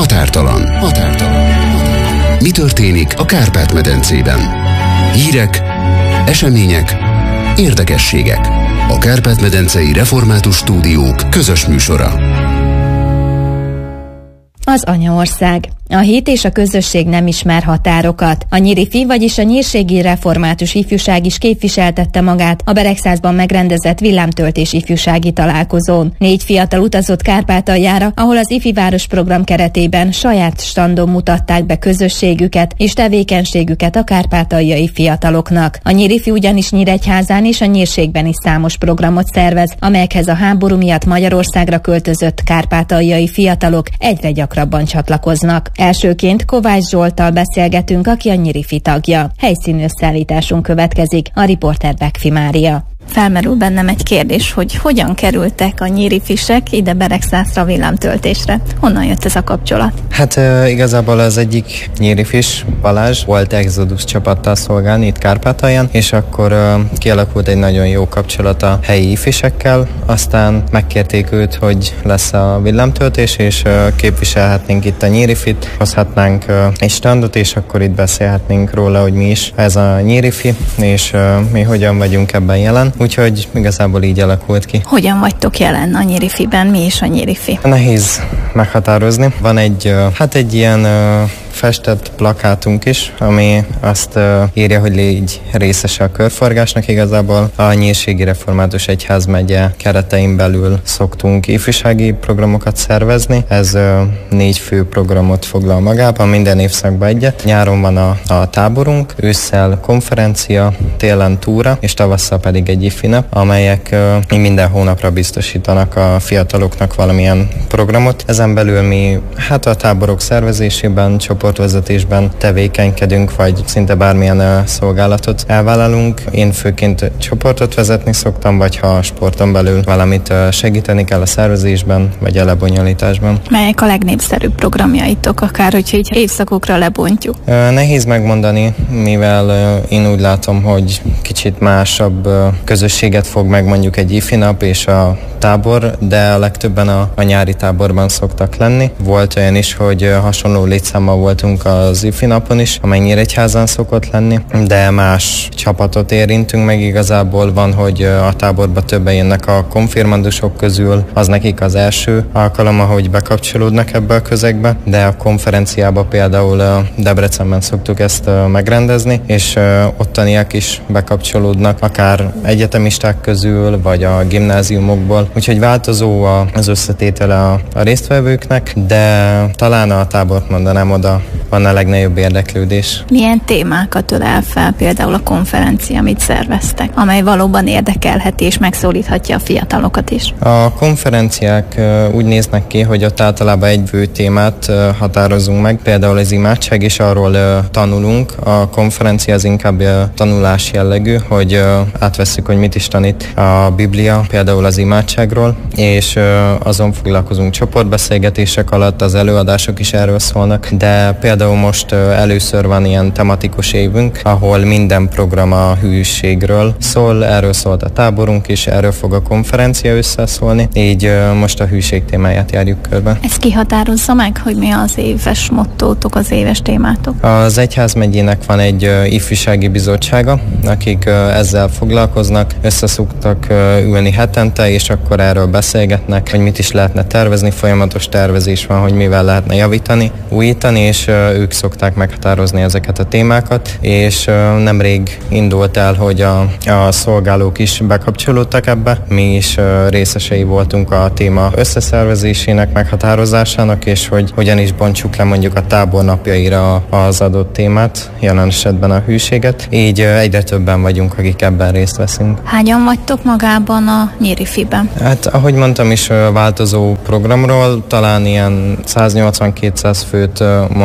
Határtalan. Mi történik a Kárpát-medencében? Hírek, események, érdekességek. A Kárpát-medencei Református Stúdiók közös műsora. Az anyaország. A hit és a közösség nem ismer határokat. A Nyirifi, vagyis a Nyírségi Református Ifjúság is képviseltette magát a Beregszászban megrendezett villámtöltés ifjúsági találkozón. 4 fiatal utazott Kárpátaljára, ahol az Ifi Város program keretében saját standon mutatták be közösségüket és tevékenységüket a kárpátaljai fiataloknak. A Nyirifi ugyanis Nyíregyházán és a Nyírségben is számos programot szervez, amelyekhez a háború miatt Magyarországra költözött kárpátaljai fiatalok egyre gyakrabban csatlakoznak. Elsőként Kovács Zsolttal beszélgetünk, aki a Nyirifi tagja. Helyszíni összeállításunk következik, a riporter Bekfi Mária. Felmerül bennem egy kérdés, hogy hogyan kerültek a nyírifisek ide Beregszászra villámtöltésre? Honnan jött ez a kapcsolat? Hát igazából az egyik nyírifis, Balázs, volt Exodus csapattal szolgálni itt Kárpátalján, és akkor kialakult egy nagyon jó kapcsolat a helyi ifisekkel, aztán megkérték őt, hogy lesz a villámtöltés, és képviselhetnénk itt a nyírifit, hozhatnánk egy standot, és akkor itt beszélhetnénk róla, hogy mi is ez a nyírifi, és mi hogyan vagyunk ebben jelen. Úgyhogy igazából így alakult ki. Hogyan vagytok jelen a Nyirifiben? Mi is a Nyirifi? Nehéz meghatározni. Van egy ilyen festett plakátunk is, ami azt írja, hogy légy részese a körforgásnak. Igazából a Nyírségi Református Egyházmegye keretein belül szoktunk ifjúsági programokat szervezni. Ez 4 fő programot foglal magában, minden évszakban egyet. Nyáron van a táborunk, ősszel konferencia, télen túra, és tavasszal pedig egy ifinap, amelyek minden hónapra biztosítanak a fiataloknak valamilyen programot. Ezen belül mi a táborok szervezésében, csoportvezetésben tevékenykedünk, vagy szinte bármilyen szolgálatot elvállalunk. Én főként csoportot vezetni szoktam, vagy ha a sporton belül valamit segíteni kell a szervezésben, vagy a lebonyolításban. Melyek a legnépszerűbb programjaitok, akár hogyha így évszakokra lebontjuk? Nehéz megmondani, mivel én úgy látom, hogy kicsit másabb közösséget fog meg mondjuk egy ifinap és a tábor, de a legtöbben a nyári táborban szoktak lenni. Volt olyan is, hogy hasonló létszámmal voltunk az ifinapon is, amely Nyíregyházán szokott lenni, de más csapatot érintünk meg. Igazából van, hogy a táborba többen jönnek a konfirmandusok közül, az nekik az első alkalom, ahogy bekapcsolódnak ebbe a közegbe, de a konferenciába például Debrecenben szoktuk ezt megrendezni, és ottaniak is bekapcsolódnak, akár egyetemisták közül, vagy a gimnáziumokból. Úgyhogy változó az összetétele a résztvevőknek, de talán a tábort mondanám, oda van a legnagyobb érdeklődés. Milyen témákat ölel fel például a konferencia, amit szerveztek, amely valóban érdekelheti és megszólíthatja a fiatalokat is? A konferenciák úgy néznek ki, hogy ott általában egy fő témát határozunk meg, például az imádság, és arról tanulunk. A konferencia az inkább tanulás jellegű, hogy átvesszük, hogy mit is tanít a Biblia, például az imádságról, és azon foglalkozunk csoportbeszélgetések alatt, az előadások is erről szólnak, de például most először van ilyen tematikus évünk, ahol minden program a hűségről szól, erről szólt a táborunk is, erről fog a konferencia összeszólni, így most a hűség témáját járjuk körbe. Ez kihatározza meg, hogy mi az éves mottótok, az éves témátok? Az Egyházmegyének van egy ifjúsági bizottsága, akik ezzel foglalkoznak, összeszoktak ülni hetente, és akkor erről beszélgetnek, hogy mit is lehetne tervezni, folyamatos tervezés van, hogy mivel lehetne javítani, újítani, és ők szokták meghatározni ezeket a témákat, és nemrég indult el, hogy a szolgálók is bekapcsolódtak ebbe. Mi is részesei voltunk a téma összeszervezésének, meghatározásának, és hogy hogyan is bontsuk le mondjuk a tábor napjaira az adott témát, jelen esetben a hűséget. Így egyre többen vagyunk, akik ebben részt veszünk. Hányan vagytok magában a Nyirifiben? Hát, ahogy mondtam is, változó programról, talán ilyen 180-200 főt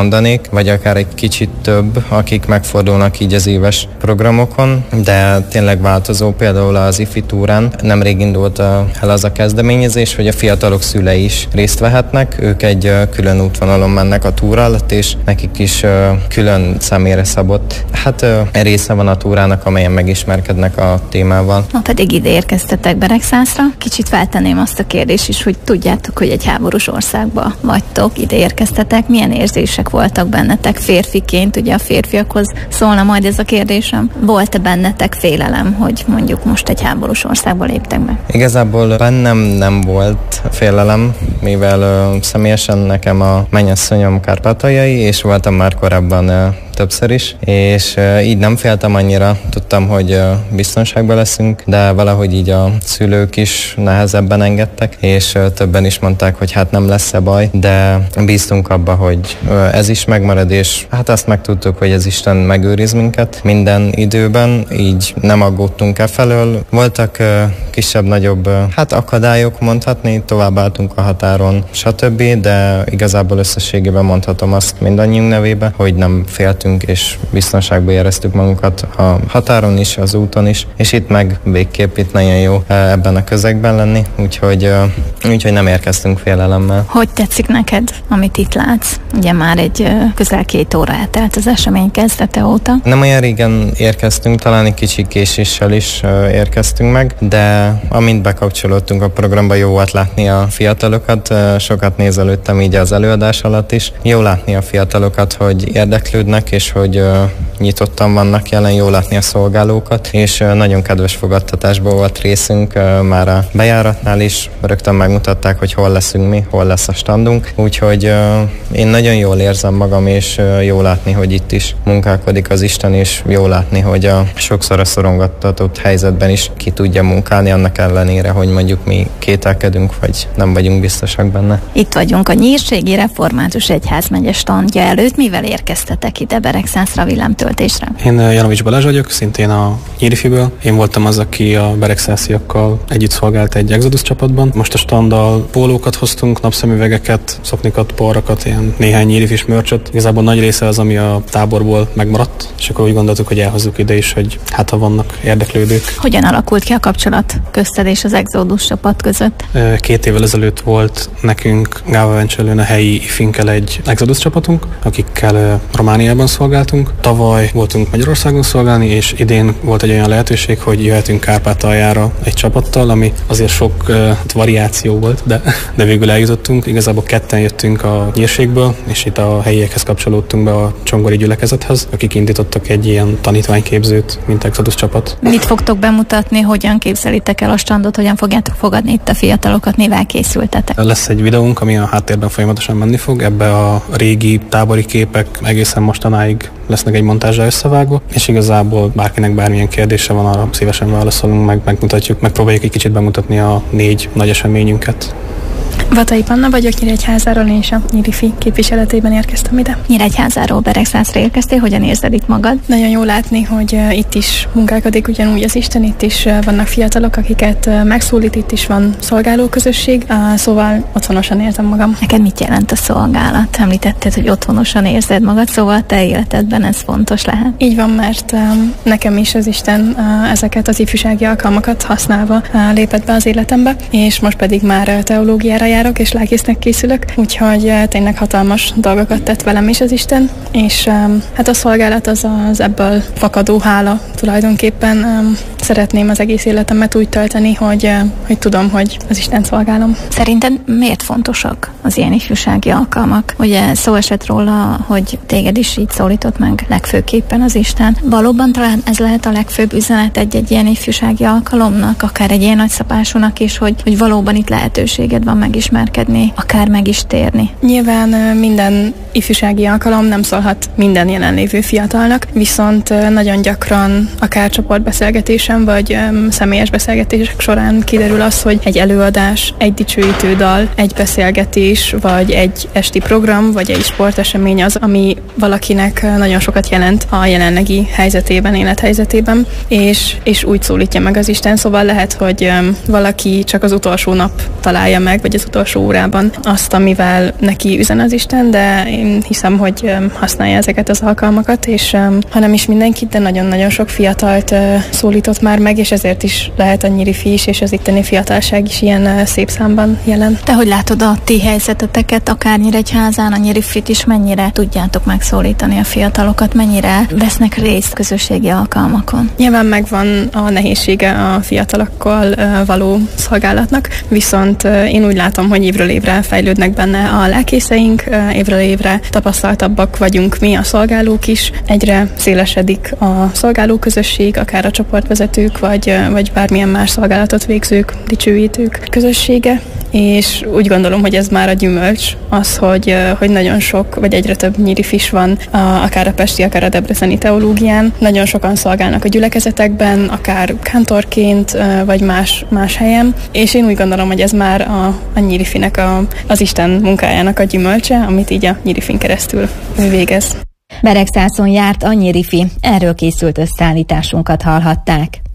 mondanék, vagy akár egy kicsit több, akik megfordulnak így az éves programokon, de tényleg változó. Például az IFI túrán nemrég indult el az a kezdeményezés, hogy a fiatalok szülei is részt vehetnek. Ők egy külön útvonalon mennek a túra alatt, és nekik is külön személyre szabott része van a túrának, amelyen megismerkednek a témával. Ma pedig ide érkeztetek Beregszászra. Kicsit feltenném azt a kérdést is, hogy tudjátok, hogy egy háborús országban vagytok, ide érkeztetek. Milyen érzések voltak bennetek férfiként? Ugye a férfiakhoz szólna majd ez a kérdésem. Volt-e bennetek félelem, hogy mondjuk most egy háborús országba léptek be? Igazából bennem nem volt félelem, mivel személyesen nekem a mennyasszonyom kárpátaljai, és voltam már korábban többször is, és így nem féltem annyira, tudtam, hogy biztonságban leszünk, de valahogy így a szülők is nehezebben engedtek, és többen is mondták, hogy hát nem lesz-e baj, de bíztunk abba, hogy ez is megmarad, és hát azt megtudtuk, hogy az Isten megőriz minket minden időben, így nem aggódtunk e felől. Voltak kisebb-nagyobb akadályok mondhatni, továbbálltunk a határon, stb., de igazából összességében mondhatom azt mindannyiunk nevébe, hogy nem féltünk, és biztonságban éreztük magunkat a határon is, az úton is, és itt meg végképp itt nagyon jó ebben a közegben lenni, úgyhogy nem érkeztünk félelemmel. Hogy tetszik neked, amit itt látsz? Ugye már egy közel 2 óra eltelt az esemény kezdete óta. Nem olyan régen érkeztünk, talán egy kicsi késéssel is érkeztünk meg, de amint bekapcsolódtunk a programba, jó volt látni a fiatalokat, sokat nézelődtem így az előadás alatt is. Jó látni a fiatalokat, hogy érdeklődnek, és hogy nyitottan vannak jelen, jó látni a szolgálókat, és nagyon kedves fogadtatásból volt részünk már a bejáratnál is, rögtön megmutatták, hogy hol leszünk mi, hol lesz a standunk, úgyhogy én nagyon jól érzem magam, és jó látni, hogy itt is munkálkodik az Isten, és jó látni, hogy sokszor a szorongattatott helyzetben is ki tudja munkálni, annak ellenére, hogy mondjuk mi kételkedünk, vagy nem vagyunk biztosak benne. Itt vagyunk a Nyírségi Református Egyházmegye standja előtt. Mivel érkeztetek ide Beregszászra villámtöltésre? Én Janovics Balázs vagyok, szintén a Nyírifiből. Én voltam az, aki a beregszásziakkal együtt szolgált egy Exodus csapatban. Most a standdal pólókat hoztunk, napszemüvegeket, szoknikat, porrakat, ilyen néhány nyírifis mörcsöt. Igazából nagy része az, ami a táborból megmaradt, és akkor úgy gondoltuk, hogy elhozzuk ide is, hogy hát ha vannak érdeklődők. Hogyan alakult ki a kapcsolat közted és az Exodus csapat között? 2 évvel ezelőtt volt nekünk Gávavencselőn a helyi ifinkkel egy Exodus csapatunk, akikkel Romániában szolgáltunk. Tavaly voltunk Magyarországon szolgálni, és idén volt egy olyan lehetőség, hogy jöhetünk Kárpátaljára egy csapattal, ami azért sok variáció volt, de végül eljutottunk. Igazából 2-en jöttünk a Nyírségből, és itt a helyiekhez kapcsolódtunk be a csongori gyülekezethez, akik indítottak egy ilyen tanítványképzőt, mint Exodus csapat. Mit fogtok bemutatni, hogyan képzelitek el a standot, hogyan fogjátok fogadni itt a fiatalokat, mivel készültetek? Lesz egy videónk, ami a háttérben folyamatosan menni fog, ebbe a régi tábori képek egészen mostanáig lesznek egy montázsra összevágva, és igazából bárkinek bármilyen kérdése van, arra szívesen válaszolunk, megmutatjuk, megpróbáljuk egy kicsit bemutatni a 4 nagy eseményünket. Vatai Panna vagyok, Nyíregyházáról, én is a Nyírifi képviseletében érkeztem ide. Nyíregyházáról Beregszászra érkeztél, hogyan érzed itt magad? Nagyon jó látni, hogy itt is munkálkodik ugyanúgy az Isten, itt is vannak fiatalok, akiket megszólít, itt is van szolgálóközösség, szóval otthonosan érzem magam. Neked mit jelent a szolgálat? Említetted, hogy otthonosan érzed magad, szóval te életedben ez fontos lehet. Így van, mert nekem is az Isten ezeket az ifjúsági alkalmakat használva lépett be az életembe, és most pedig már teológiára járok, és lelkésznek készülök, úgyhogy tényleg hatalmas dolgokat tett velem is az Isten, és hát a szolgálat az ebből fakadó hála tulajdonképpen. Szeretném az egész életemet úgy tölteni, hogy tudom, hogy az Isten szolgálom. Szerinted miért fontosak az ilyen ifjúsági alkalmak? Ugye szó esett róla, hogy téged is így szólított meg legfőképpen az Isten. Valóban talán ez lehet a legfőbb üzenet egy ilyen ifjúsági alkalomnak, akár egy ilyen nagyszabásúnak is, hogy valóban itt lehetőséged van megismerkedni, akár meg is térni. Nyilván minden ifjúsági alkalom nem szólhat minden jelenlévő fiatalnak, viszont nagyon gyakran akár csoportbeszélgetésen, vagy személyes beszélgetések során kiderül az, hogy egy előadás, egy dicsőítő dal, egy beszélgetés, vagy egy esti program, vagy egy sportesemény az, ami valakinek nagyon sokat jelent a jelenlegi helyzetében, élethelyzetében, és úgy szólítja meg az Isten, szóval lehet, hogy valaki csak az utolsó nap találja meg, vagy az utolsó utolsó órában azt, amivel neki üzen az Isten, de én hiszem, hogy használja ezeket az alkalmakat, és ha nem is mindenkit, de nagyon-nagyon sok fiatalt szólított már meg, és ezért is lehet a nyírifi is, és az itteni fiatalság is ilyen szép számban jelen. Te hogy látod a ti helyzeteteket, akár Nyíregyházán, a nyírifit is, mennyire tudjátok megszólítani a fiatalokat, mennyire vesznek részt közösségi alkalmakon? Nyilván megvan a nehézsége a fiatalokkal való szolgálatnak, viszont én úgy látom, hogy évről évre fejlődnek benne a lelkészeink, évről évre tapasztaltabbak vagyunk mi, a szolgálók is, egyre szélesedik a szolgálóközösség, akár a csoportvezetők, vagy bármilyen más szolgálatot végzők, dicsőítők közössége, és úgy gondolom, hogy ez már a gyümölcs, az, hogy nagyon sok, vagy egyre több nyírifis van, akár a pesti, akár a debreceni teológián. Nagyon sokan szolgálnak a gyülekezetekben, akár kántorként, vagy más helyen, és én úgy gondolom, hogy ez már a nyírifinek, az Isten munkájának a gyümölcse, amit így a nyírifin keresztül végez. Beregszászon járt a nyírifi, erről készült összeállításunkat hallhatták.